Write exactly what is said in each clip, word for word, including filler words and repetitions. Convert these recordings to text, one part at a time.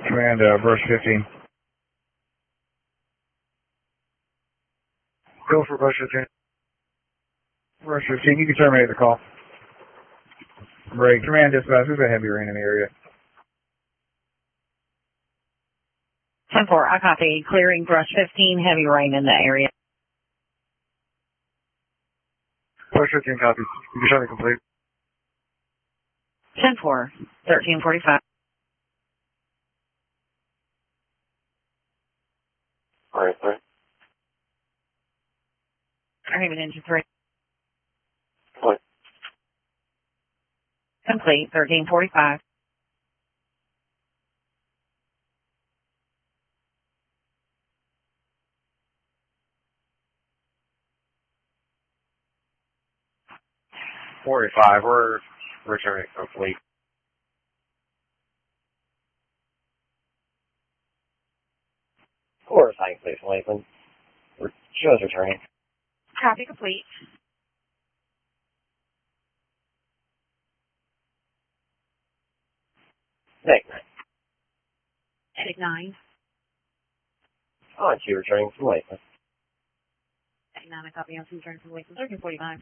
Command, uh, Brush fifteen. Go for Brush fifteen. Brush fifteen, you can terminate the call. Great. Command dispatch, there's a heavy rain in the area. ten four, I copy. Clearing Brush fifteen, heavy rain in the area. Brush fifteen copies. You can show me complete. ten four, thirteen forty-five. All right, all right. Raven engine three. What? Complete, thirteen forty-five. forty-five, we're returning complete. Four, thanks, please, Latham. We're just returning. Copy complete. Thanks. Take nine. On to returning from Latham. Take nine, I copy. On to return from Lakeland, thirteen forty-five.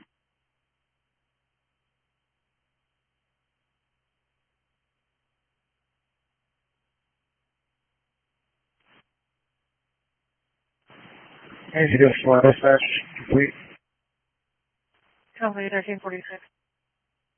As you do, dispatch complete. Complete, thirteen forty-six.